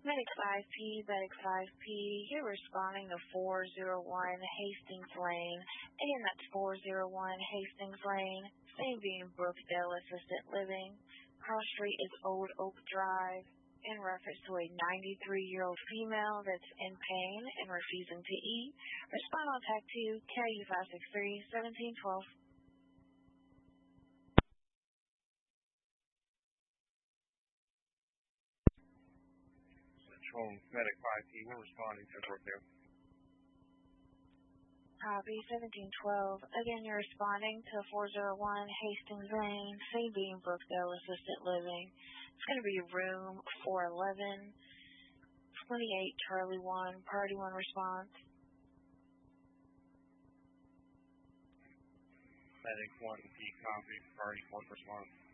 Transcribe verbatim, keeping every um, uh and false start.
Medic five P, Medic five P, you're responding to four oh one Hastings Lane. Again, that's four oh one Hastings Lane, same being Brookdale Assisted Living. Cross Street is Old Oak Drive, in reference to a ninety-three-year-old female that's in pain and refusing to eat. Respond on tag two, K U five six three, seventeen twelve. Central Medic five P, we're responding to Brookdale. Copy, seventeen twelve. Again, you're responding to four oh one Hastings Lane, same being Brookdale Assisted Living. It's going to be room four eleven, twenty-eight Charlie one, Party one response. Medic one P, copy, Party one response.